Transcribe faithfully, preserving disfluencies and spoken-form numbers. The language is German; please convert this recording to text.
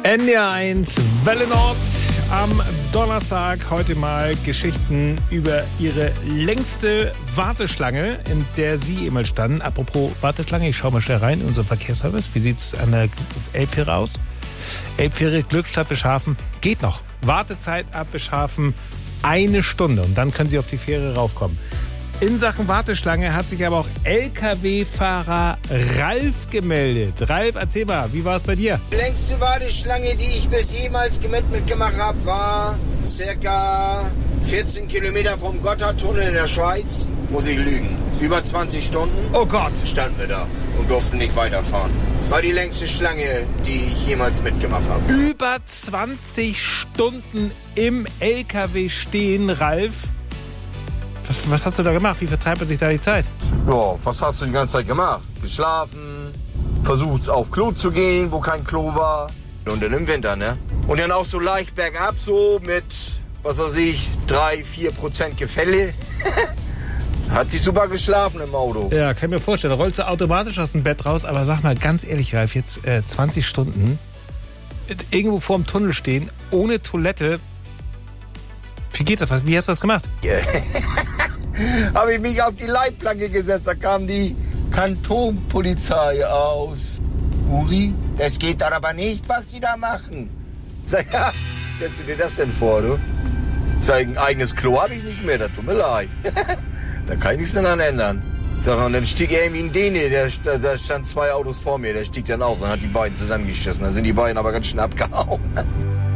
N D R eins Welle Nord am Donnerstag. Heute mal Geschichten über ihre längste Warteschlange, in der Sie immer standen. Apropos Warteschlange, ich schaue mal schnell rein in unseren Verkehrsservice. Wie sieht es an der Elbfähre aus? Elbfähre Glückstadt Wischhafen geht noch. Wartezeit ab Wischhafen eine Stunde und dann können Sie auf die Fähre raufkommen. In Sachen Warteschlange hat sich aber auch L K W-Fahrer Ralf gemeldet. Ralf, erzähl mal, wie war es bei dir? Die längste Warteschlange, die ich bis jemals mitgemacht habe, war circa vierzehn Kilometer vom Gotthardtunnel in der Schweiz. Muss ich lügen. Über zwanzig Stunden. Oh Gott. Standen wir da und durften nicht weiterfahren. Das war die längste Schlange, die ich jemals mitgemacht habe. Über zwanzig Stunden im L K W stehen, Ralf. Was, was hast du da gemacht? Wie vertreibt man sich da die Zeit? Ja, was hast du die ganze Zeit gemacht? Geschlafen, versucht auf Klo zu gehen, wo kein Klo war. Und dann im Winter, ne? Und dann auch so leicht bergab, so mit, was weiß ich, drei, vier Prozent Gefälle. Hat sich super geschlafen im Auto. Ja, kann ich mir vorstellen. Da rollst du automatisch aus dem Bett raus. Aber sag mal ganz ehrlich, Ralf, jetzt äh, zwanzig Stunden irgendwo vorm Tunnel stehen, ohne Toilette. Wie geht das? Wie hast du das gemacht? Yeah. Habe ich mich auf die Leitplanke gesetzt, da kam die Kantonpolizei aus. Uri, das geht doch aber nicht, was die da machen. Sag, ja, stellst du dir das denn vor, du? Sag, ein eigenes Klo habe ich nicht mehr, das tut mir leid. Da kann ich nichts daran ändern. Sag, und dann stieg irgendwie ein Däne, der, da stand zwei Autos vor mir, der stieg dann aus und hat die beiden zusammengeschissen. Da sind die beiden aber ganz schön abgehauen.